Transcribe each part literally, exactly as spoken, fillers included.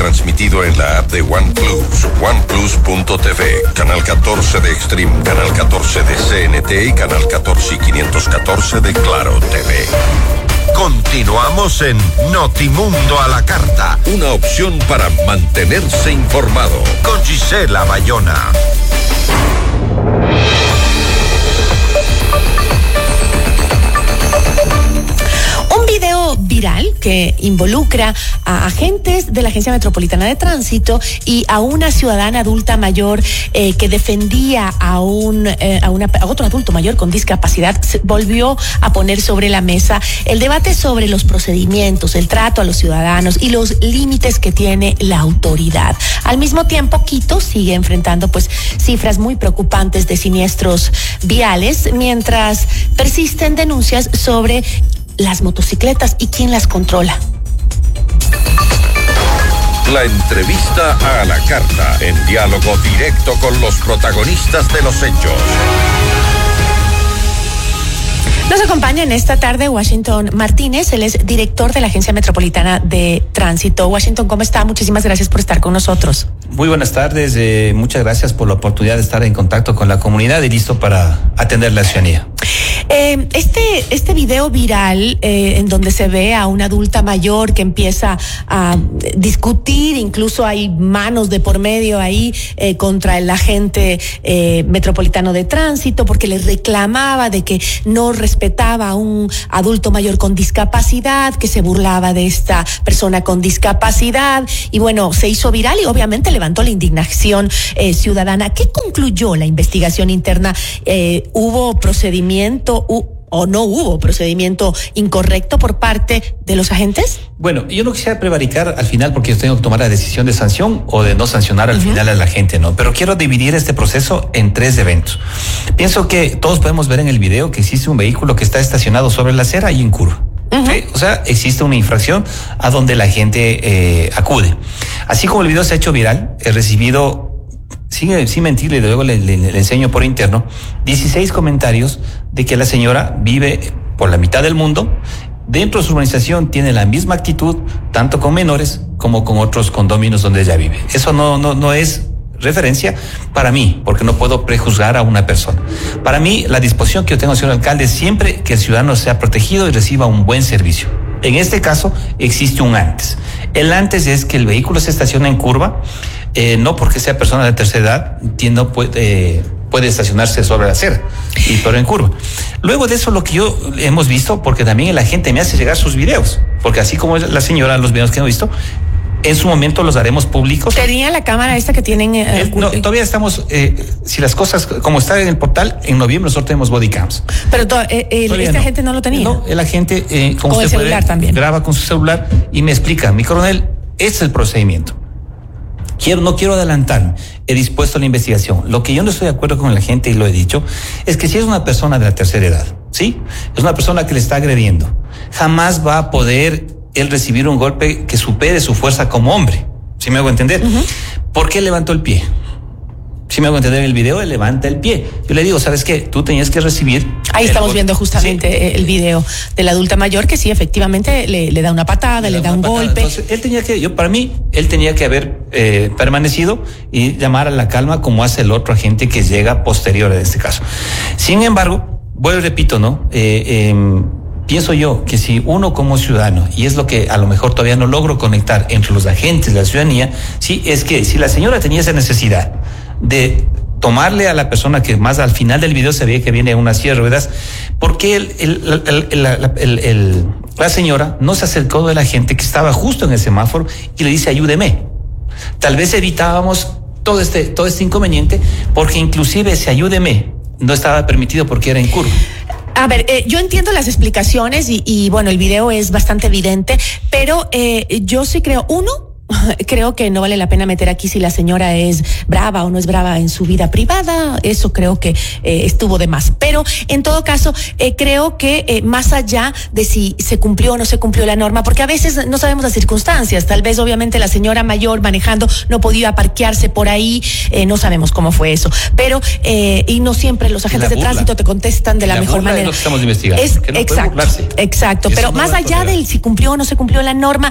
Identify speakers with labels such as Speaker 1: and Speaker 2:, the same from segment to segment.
Speaker 1: retransmitido en la app de OnePlus, OnePlus punto t v, canal catorce de Extreme, canal catorce de C N T y canal catorce y quinientos catorce de Claro T V. Continuamos en Notimundo a la Carta, una opción para mantenerse informado, con Gisela Bayona.
Speaker 2: Un video viral que involucra a agentes de la Agencia Metropolitana de Tránsito y a una ciudadana adulta mayor eh, que defendía a un eh, a, una, a otro adulto mayor con discapacidad, volvió a poner sobre la mesa el debate sobre los procedimientos, el trato a los ciudadanos y los límites que tiene la autoridad. Al mismo tiempo, Quito sigue enfrentando pues cifras muy preocupantes de siniestros viales, mientras persisten denuncias sobre las motocicletas y quién las controla.
Speaker 1: La entrevista a la carta, en diálogo directo con los protagonistas de los hechos.
Speaker 2: Nos acompaña en esta tarde Washington Martínez, él es director de la Agencia Metropolitana de Tránsito. Washington, ¿cómo está? Muchísimas gracias por estar con nosotros.
Speaker 3: Muy buenas tardes, eh, muchas gracias por la oportunidad de estar en contacto con la comunidad y listo para atender la ciudadanía.
Speaker 2: Eh, este, este video viral eh, en donde se ve a una adulta mayor que empieza a discutir, incluso hay manos de por medio ahí eh, contra el agente eh, metropolitano de tránsito porque le reclamaba de que no respetaba a un adulto mayor con discapacidad, que se burlaba de esta persona con discapacidad y bueno, se hizo viral y obviamente levantó la indignación eh, ciudadana. ¿Qué concluyó la investigación interna? Eh, ¿Hubo procedimiento o no hubo procedimiento incorrecto por parte de los agentes?
Speaker 3: Bueno, yo no quisiera prevaricar al final porque yo tengo que tomar la decisión de sanción o de no sancionar al uh-huh. final a la gente, ¿no? Pero quiero dividir este proceso en tres eventos. Pienso que todos podemos ver en el video que existe un vehículo que está estacionado sobre la acera y en curva. Uh-huh. ¿Sí? O sea, existe una infracción a donde la gente eh, acude. Así como el video se ha hecho viral, he recibido, sin, sin mentirle, luego le, le, le enseño por interno, dieciséis comentarios de que la señora vive por la mitad del mundo, dentro de su urbanización tiene la misma actitud, tanto con menores como con otros condóminos donde ella vive. Eso no, no, no es referencia para mí, porque no puedo prejuzgar a una persona. Para mí, la disposición que yo tengo, señor alcalde, es siempre que el ciudadano sea protegido y reciba un buen servicio. En este caso, existe un antes. El antes es que el vehículo se estaciona en curva, eh, no porque sea persona de tercera edad, no puede, eh, puede estacionarse sobre la acera, y pero en curva. Luego de eso, lo que yo hemos visto, porque también la gente me hace llegar sus videos, porque así como la señora, los videos que hemos visto, en su momento los haremos públicos.
Speaker 2: ¿Tenía la cámara esta que tienen? Eh,
Speaker 3: el, no, todavía estamos, eh, si las cosas, como está en el portal, en noviembre nosotros tenemos body cams.
Speaker 2: Pero to, eh, el, esta no. gente no lo tenía.
Speaker 3: No, la gente, eh, como
Speaker 2: con
Speaker 3: usted
Speaker 2: el celular
Speaker 3: puede,
Speaker 2: también.
Speaker 3: graba con su celular y me explica, mi coronel, este es el procedimiento. Quiero, no quiero adelantarme, he dispuesto la investigación. Lo que yo no estoy de acuerdo con la gente, y lo he dicho, es que si es una persona de la tercera edad, ¿sí? Es una persona que le está agrediendo, jamás va a poder él recibir un golpe que supere su fuerza como hombre. ¿Sí me hago entender? Uh-huh. ¿Por qué levantó el pie? Si me hago entender en el video, él levanta el pie. Yo le digo, ¿sabes qué? Tú tenías que recibir...
Speaker 2: Ahí estamos golpe. viendo justamente sí. el video de la adulta mayor que sí, efectivamente, le, le da una patada, le, le da, da un patada. golpe.
Speaker 3: Entonces, él tenía que, yo para mí, él tenía que haber eh, permanecido y llamar a la calma como hace el otro agente que llega posterior a este caso. Sin embargo, vuelvo y repito, ¿no? Eh, eh, Pienso yo que si uno como ciudadano, y es lo que a lo mejor todavía no logro conectar entre los agentes de la ciudadanía, sí, es que si la señora tenía esa necesidad de tomarle a la persona que más al final del video se ve que viene a una silla de ruedas, ¿por qué el, el, el, el, el, el, el, la señora no se acercó de la gente que estaba justo en el semáforo y le dice ayúdeme? Tal vez evitábamos todo este, todo este inconveniente, porque inclusive ese ayúdeme no estaba permitido porque era en curva.
Speaker 2: A ver, eh, yo entiendo las explicaciones y, y bueno, el video es bastante evidente, pero eh, yo sí creo, uno, creo que no vale la pena meter aquí si la señora es brava o no es brava en su vida privada. Eso creo que eh, estuvo de más. Pero en todo caso, eh, creo que eh, más allá de si se cumplió o no se cumplió la norma, porque a veces no sabemos las circunstancias. Tal vez, obviamente, la señora mayor manejando no podía parquearse por ahí. Eh, no sabemos cómo fue eso. Pero, eh, y no siempre los agentes de tránsito te contestan de la, la mejor manera.
Speaker 3: Es lo que estamos investigando.
Speaker 2: Es, no exacto, exacto. Pero más allá del si cumplió o no se cumplió la norma,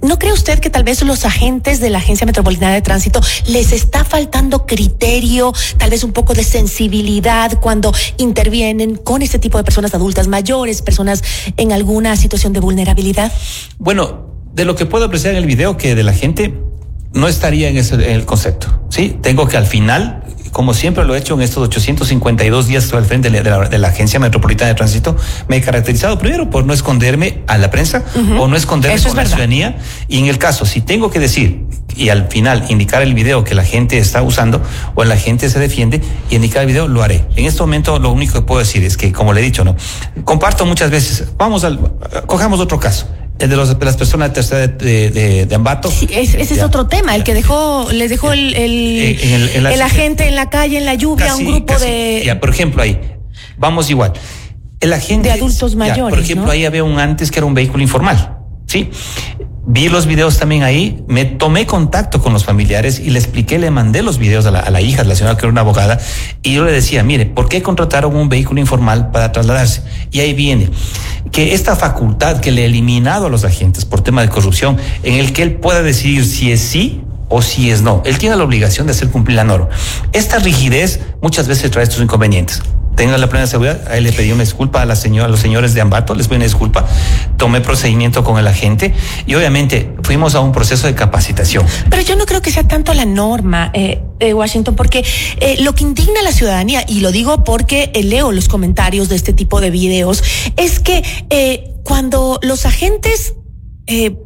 Speaker 2: ¿no cree usted que tal vez los agentes de la Agencia Metropolitana de Tránsito les está faltando criterio, tal vez un poco de sensibilidad cuando intervienen con este tipo de personas adultas mayores, personas en alguna situación de vulnerabilidad?
Speaker 3: Bueno, de lo que puedo apreciar en el video, que de la gente no estaría en, ese, en el concepto, ¿sí? Tengo que al final, como siempre lo he hecho en estos ochocientos cincuenta y dos días al frente de la, de la Agencia Metropolitana de Tránsito, me he caracterizado primero por no esconderme a la prensa uh-huh. o no esconderme con la ciudadanía. Y en el caso, si tengo que decir y al final indicar el video que la gente está usando o la gente se defiende y indicar el video, lo haré. En este momento lo único que puedo decir es que, como le he dicho, no comparto muchas veces, vamos al, cojamos otro caso. El de, los, de las personas de tercera de, de, de Ambato.
Speaker 2: Sí, ese, ese es otro tema, el que dejó, les dejó el, el, en el, en la, el agente en la calle, en la lluvia, casi, un grupo casi, de...
Speaker 3: Ya, por ejemplo, ahí, vamos igual. El agente...
Speaker 2: De adultos mayores,
Speaker 3: ya, por ejemplo,
Speaker 2: ¿no?
Speaker 3: Ahí había un antes que era un vehículo informal, ¿sí? Vi los videos también ahí, me tomé contacto con los familiares y le expliqué, le mandé los videos a la, a la hija, la señora que era una abogada, y yo le decía, mire, ¿por qué contrataron un vehículo informal para trasladarse? Y ahí viene que esta facultad que le he eliminado a los agentes por tema de corrupción, en el que él pueda decidir si es sí o si es no. Él tiene la obligación de hacer cumplir la norma. Esta rigidez muchas veces trae estos inconvenientes. Tengan la plena seguridad. A él le pedí una disculpa a la señora, a los señores de Ambato, les pedí una disculpa, tomé procedimiento con el agente y obviamente fuimos a un proceso de capacitación.
Speaker 2: Pero yo no creo que sea tanto la norma, eh, eh, Washington, porque eh, lo que indigna a la ciudadanía, y lo digo porque eh, leo los comentarios de este tipo de videos, es que eh, cuando los agentes eh,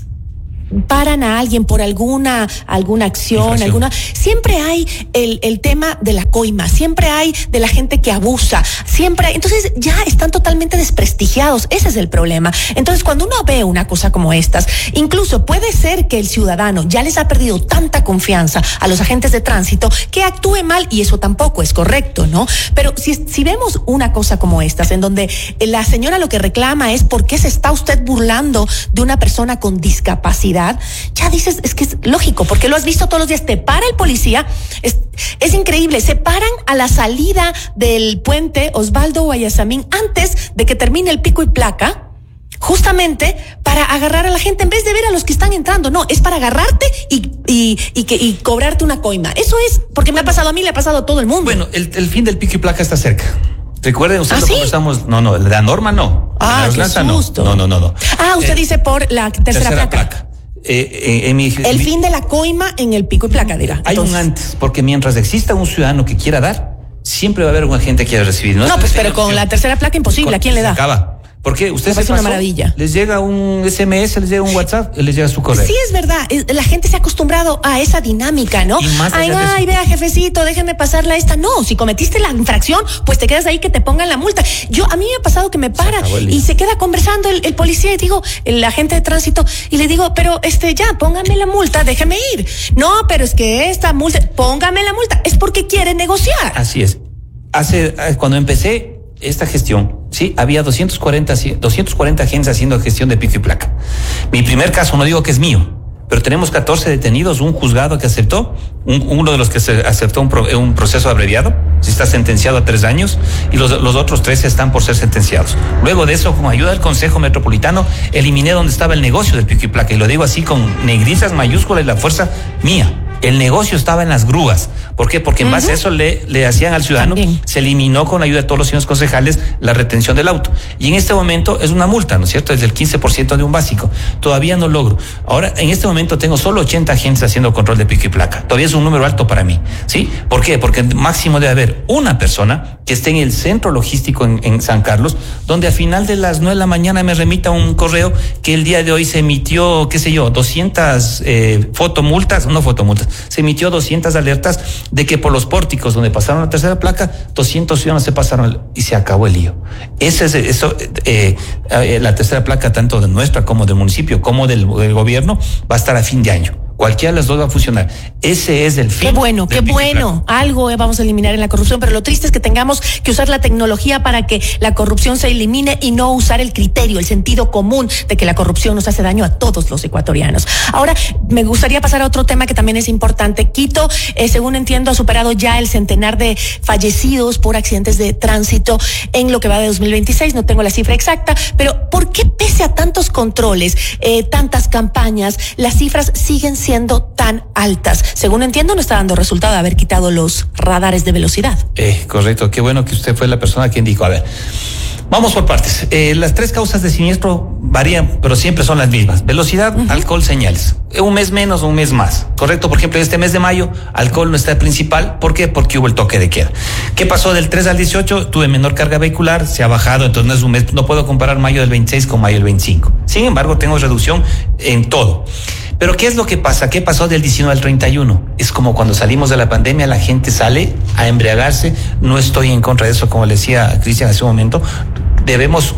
Speaker 2: paran a alguien por alguna alguna acción, Infracción. alguna siempre hay el, el tema de la coima, siempre hay de la gente que abusa, siempre hay, entonces ya están totalmente desprestigiados, ese es el problema. Entonces cuando uno ve una cosa como estas, incluso puede ser que el ciudadano ya les ha perdido tanta confianza a los agentes de tránsito que actúe mal, y eso tampoco es correcto, ¿no? Pero si, si vemos una cosa como estas, en donde la señora lo que reclama es ¿por qué se está usted burlando de una persona con discapacidad? Ya dices, es que es lógico, porque lo has visto todos los días, te para el policía, es, es increíble, se paran a la salida del puente Osvaldo Guayasamín antes de que termine el pico y placa, justamente para agarrar a la gente, en vez de ver a los que están entrando, no, es para agarrarte y, y, y, que, y cobrarte una coima. Eso es, porque me ha pasado a mí, le ha pasado a todo el mundo.
Speaker 3: Bueno, el, el fin del pico y placa está cerca. Recuerden, ustedes
Speaker 2: ¿Ah,
Speaker 3: lo
Speaker 2: sí?
Speaker 3: conversamos. No, no, la norma no.
Speaker 2: Ah,
Speaker 3: qué susto. No, no, no, no.
Speaker 2: Ah, usted eh, dice por la tercera, tercera placa. placa.
Speaker 3: Eh, eh, en mi,
Speaker 2: el
Speaker 3: mi,
Speaker 2: fin de la coima en el pico y placa, dirá.
Speaker 3: Hay Entonces, un antes, porque mientras exista un ciudadano que quiera dar, siempre va a haber un agente que quiera recibir.
Speaker 2: No, no pues pero con la tercera placa imposible, ¿a quién le da?
Speaker 3: Acaba. Porque usted se pasó,
Speaker 2: una maravilla.
Speaker 3: Les llega un S M S, les llega un WhatsApp, les llega su correo.
Speaker 2: Sí, es verdad. La gente se ha acostumbrado a esa dinámica, ¿no?
Speaker 3: Y más
Speaker 2: ay, ay, vea, jefecito, déjeme pasarla esta. No, si cometiste la infracción, pues te quedas ahí que te pongan la multa. Yo, a mí me ha pasado que me para se y se queda conversando el, el policía y digo, el agente de tránsito, y le digo, pero este, ya, póngame la multa, déjeme ir. No, pero es que esta multa, póngame la multa, es porque quiere negociar.
Speaker 3: Así es. Hace, cuando empecé esta gestión, sí, había doscientos cuarenta agentes haciendo gestión de pico y placa. Mi primer caso, no digo que es mío, pero tenemos catorce detenidos, un juzgado que aceptó, un, uno de los que se aceptó un, pro, un proceso abreviado, si está sentenciado a tres años, y los, los otros trece están por ser sentenciados. Luego de eso, con ayuda del Consejo Metropolitano, eliminé donde estaba el negocio del pico y placa, y lo digo así con negrizas mayúsculas y la fuerza mía. El negocio estaba en las grúas. ¿Por qué? Porque en base uh-huh. a eso le, le hacían al ciudadano, También. se eliminó con ayuda de todos los señores concejales la retención del auto. Y en este momento es una multa, ¿no es cierto? Es del quince por ciento de un básico. Todavía no logro. Ahora, en este momento tengo solo ochenta agentes haciendo control de pico y placa. Todavía es un número alto para mí, ¿sí? ¿Por qué? Porque máximo debe haber una persona que esté en el centro logístico en, en San Carlos, donde al final de las nueve de la mañana me remita un correo que el día de hoy se emitió, qué sé yo, doscientas eh, fotomultas, no fotomultas, se emitió doscientas alertas de que por los pórticos donde pasaron la tercera placa, doscientos ciudadanos se pasaron y se acabó el lío. Ese es eso, eh, eh, la tercera placa tanto de nuestra como del municipio como del, del gobierno va a estar a fin de año. Cualquiera de las dos va a funcionar. Ese es el fin.
Speaker 2: Qué bueno, qué bueno. Algo eh, vamos a eliminar en la corrupción, pero lo triste es que tengamos que usar la tecnología para que la corrupción se elimine y no usar el criterio, el sentido común de que la corrupción nos hace daño a todos los ecuatorianos. Ahora, me gustaría pasar a otro tema que también es importante. Quito, eh, según entiendo, ha superado ya el centenar de fallecidos por accidentes de tránsito en lo que va de dos mil veintiséis. No tengo la cifra exacta, pero ¿por qué pese a tantos controles, eh, tantas campañas, las cifras siguen siendo siendo tan altas? Según entiendo, no está dando resultado de haber quitado los radares de velocidad.
Speaker 3: Eh, correcto, qué bueno que usted fue la persona que indicó. A ver, vamos por partes. Eh, las tres causas de siniestro varían, pero siempre son las mismas. Velocidad, uh-huh. alcohol, señales. Un mes menos o un mes más. Correcto, por ejemplo, este mes de mayo, alcohol no está el principal. ¿Por qué? Porque hubo el toque de queda. ¿Qué pasó del tres al dieciocho? Tuve menor carga vehicular, se ha bajado, entonces no es un mes, no puedo comparar mayo del veintiséis con mayo del veinticinco. Sin embargo, tengo reducción en todo. Pero ¿qué es lo que pasa? ¿Qué pasó del diecinueve al treinta y uno? Es como cuando salimos de la pandemia, la gente sale a embriagarse. No estoy en contra de eso, como le decía Cristian hace un momento. Debemos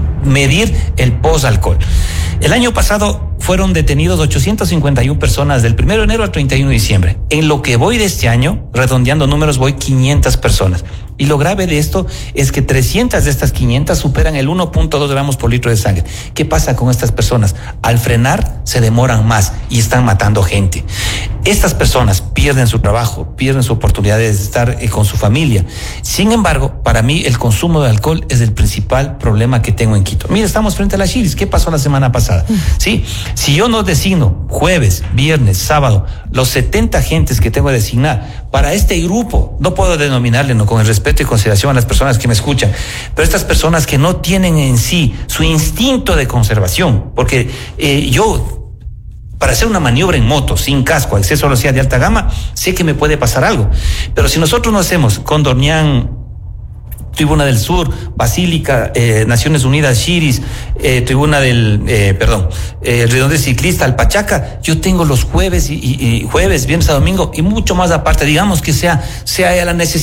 Speaker 3: medir el post-alcohol. El año pasado fueron detenidos ochocientas cincuenta y una personas del primero de enero al treinta y uno de diciembre. En lo que voy de este año, redondeando números, voy quinientas personas. Y lo grave de esto es que trescientas de estas quinientas superan el uno punto dos gramos por litro de sangre. ¿Qué pasa con estas personas? Al frenar se demoran más y están matando gente. Estas personas pierden su trabajo, pierden su oportunidad de estar eh, con su familia. Sin embargo, para mí el consumo de alcohol es el principal problema que tengo en Quito. Mira, estamos frente a las Chilis. ¿Qué pasó la semana pasada? Sí, si yo no designo jueves, viernes, sábado, los setenta agentes que tengo que designar para este grupo, no puedo denominarle, no, con el respeto y consideración a las personas que me escuchan, pero estas personas que no tienen en sí su instinto de conservación, porque eh, yo, para hacer una maniobra en moto, sin casco, a exceso de velocidad de alta gama, sé que me puede pasar algo, pero si nosotros no hacemos Condornián, Tribuna del Sur, Basílica, eh, Naciones Unidas, Chiris, eh, Tribuna del, eh, perdón, eh, Redondel Ciclista, Alpachaca, yo tengo los jueves y, y, y jueves, viernes a domingo y mucho más aparte, digamos que sea, sea la necesidad.